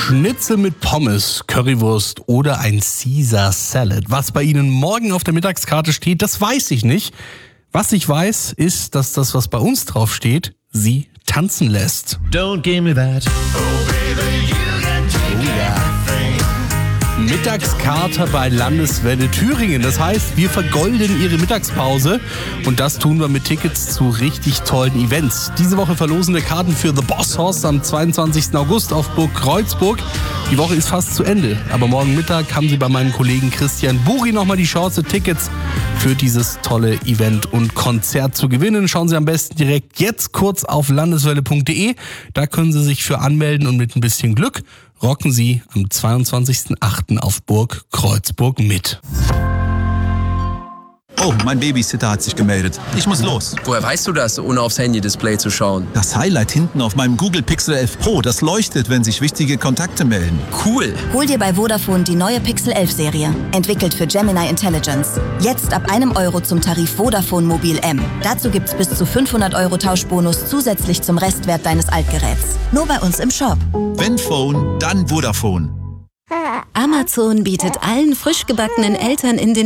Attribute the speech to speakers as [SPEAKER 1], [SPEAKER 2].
[SPEAKER 1] Schnitzel mit Pommes, Currywurst oder ein Caesar Salad. Was bei Ihnen morgen auf der Mittagskarte steht, das weiß ich nicht. Was ich weiß, ist, dass das, was bei uns drauf steht, Sie tanzen lässt.
[SPEAKER 2] Don't give me that.
[SPEAKER 1] Mittagskater bei Landeswelle Thüringen. Das heißt, wir vergolden Ihre Mittagspause und das tun wir mit Tickets zu richtig tollen Events. Diese Woche verlosen wir Karten für The Boss Hoss am 22. August auf Burg Kreuzburg. Die Woche ist fast zu Ende, aber morgen Mittag haben Sie bei meinem Kollegen Christian Buri nochmal die Chance, Tickets für dieses tolle Event und Konzert zu gewinnen. Schauen Sie am besten direkt jetzt kurz auf landeswelle.de. Da können Sie sich für anmelden und mit ein bisschen Glück rocken Sie am 22.08. auf Burg Kreuzburg mit.
[SPEAKER 3] Oh, mein Babysitter hat sich gemeldet. Ich muss los.
[SPEAKER 4] Woher weißt du das, ohne aufs Handy-Display zu schauen?
[SPEAKER 3] Das Highlight hinten auf meinem Google Pixel 11 Pro, das leuchtet, wenn sich wichtige Kontakte melden.
[SPEAKER 4] Cool.
[SPEAKER 5] Hol dir bei Vodafone die neue Pixel 11 Serie. Entwickelt für Gemini Intelligence. Jetzt ab €1 zum Tarif Vodafone Mobil M. Dazu gibt's bis zu 500 € Tauschbonus zusätzlich zum Restwert deines Altgeräts. Nur bei uns im Shop.
[SPEAKER 3] Wenn Phone, dann Vodafone.
[SPEAKER 6] Amazon bietet allen frisch gebackenen Eltern in den